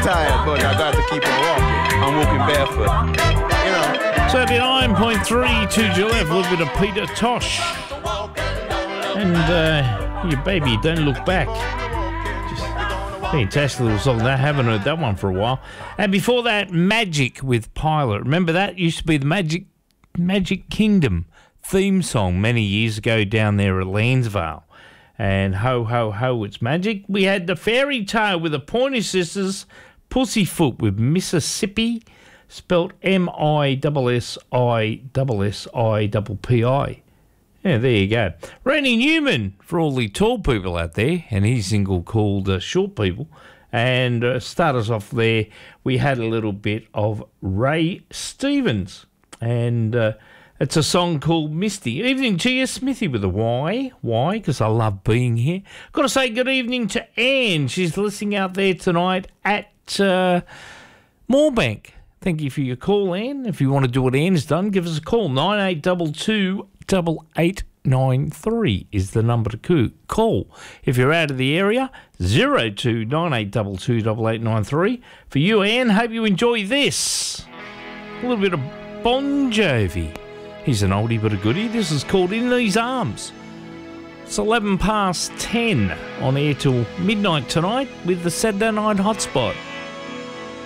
tired, but I got to keep on walking. I'm walking barefoot. You know. 39.3 to Gillette, a little bit of Peter Tosh. And your baby, Don't Look Back. Just fantastic little song. I haven't heard that one for a while. And before that, Magic with Pilot. Remember that? Used to be the Magic Kingdom theme song many years ago down there at Lansvale. And Ho, Ho, Ho, It's Magic. We had the Fairy Tale with the Pointer Sisters, Pussyfoot with Mississippi, spelt MISSISSIPPI. Yeah, there you go. Randy Newman, for all the tall people out there, and his single called Short People. And start us off there, we had a little bit of Ray Stevens. And it's a song called Misty. Evening to you, Smithy with a Y. Why? Because I love being here. Got to say good evening to Anne. She's listening out there tonight at Moorebank. Thank you for your call, Anne. If you want to do what Anne's done, give us a call. 9822 8893 is the number to call. If you're out of the area, 02 9822 8893. For you, Anne, hope you enjoy this. A little bit of Bon Jovi. He's an oldie but a goodie. This is called In These Arms. It's 11 past 10 on air till midnight tonight with the Saturday Night Hotspot.